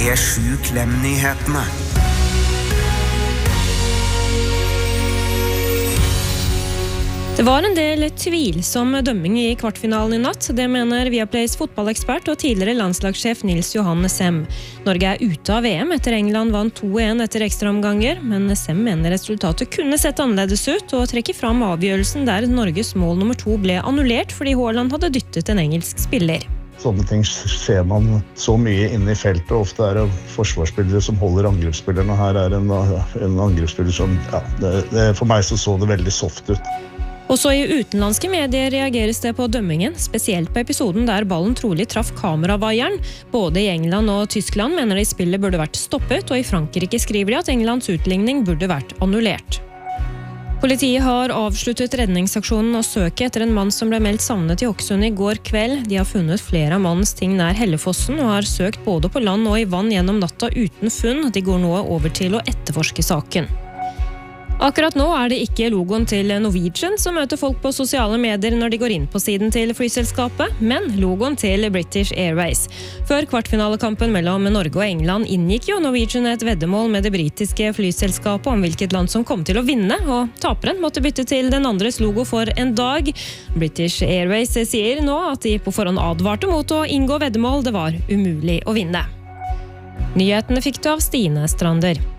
P7 Klem-nyhetene. Det var en del tvilsom dømming i kvartfinalen i natt. Det mener Viaplays fotballekspert og tidligere landslagssjef Nils Johan Sem. Norge ute av VM etter England vant 2-1 etter ekstraomganger, men Sem mener resultatet kunne sett annerledes ut og trekker fram avgjørelsen der Norges mål nummer 2 ble annullert fordi Haaland hadde dyttet en engelsk spiller. Sånne ting ser man så mye inne i feltet, og ofte det forsvarsspillere som holder angrepsspillerne, og her en angrepsspiller som, for meg så det veldig soft ut. Også i utenlandske medier reageres det på dømmingen, spesielt på episoden der ballen trolig traff kameravaieren. Både i England og Tyskland mener de spillet burde vært stoppet, og i Frankrike skriver de at Englands utligning burde vært annullert. Politiet har avsluttet redningsaksjonen og søket etter en mann som ble meldt savnet i Hokksund i går kveld. De har funnet flere av mannens ting nær Hellefossen og har søkt både på land og i vann gjennom natta uten funn. De går nå over til å etterforske saken. Akkurat nå det ikke logoen til Norwegian som møter folk på sosiale medier når de går inn på siden til flyselskapet, men logoen til British Airways. Før kvartfinalekampen mellom Norge og England inngikk jo Norwegian et veddemål med det britiske flyselskapet om hvilket land som kom til å vinne, og taperen måtte bytte til den andres logo for en dag. British Airways sier nå at de på forhånd advarte mot å inngå veddemål. Det var umulig å vinne. Nyhetene fikk du av Stine Strander.